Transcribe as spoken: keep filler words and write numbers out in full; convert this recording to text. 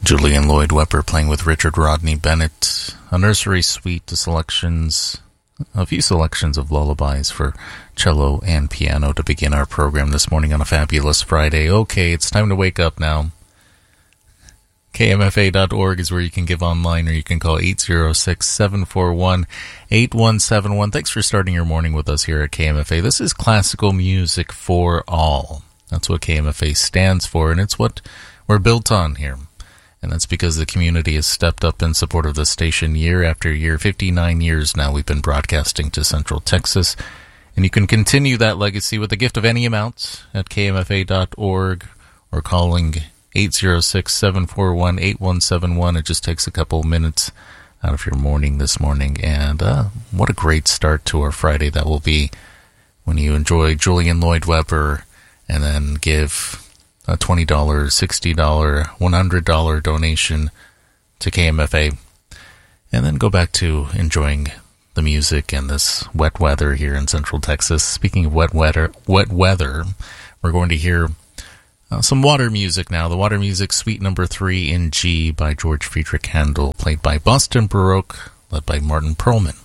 Julian Lloyd Webber playing with Richard Rodney Bennett, a nursery suite to selections, a few selections of lullabies for cello and piano to begin our program this morning on a fabulous Friday. Okay, it's time to wake up now. K M F A dot org is where you can give online, or you can call eight zero six, seven four one, eight one seven one. Thanks for starting your morning with us here at K M F A. This is classical music for all. That's what K M F A stands for, and it's what we're built on here. And that's because the community has stepped up in support of the station year after year. fifty-nine years now we've been broadcasting to Central Texas. And you can continue that legacy with a gift of any amount at K M F A dot org or calling eight zero six, seven four one, eight one seven one. It just takes a couple of minutes out of your morning this morning. And uh, what a great start to our Friday that will be when you enjoy Julian Lloyd Webber and then give a twenty dollars, sixty dollars, one hundred dollars donation to K M F A, and then go back to enjoying the music and this wet weather here in Central Texas. Speaking of wet weather, wet weather, we're going to hear uh, some water music now. The water music, Suite Number Three in G by George Friedrich Handel, played by Boston Baroque, led by Martin Perlman.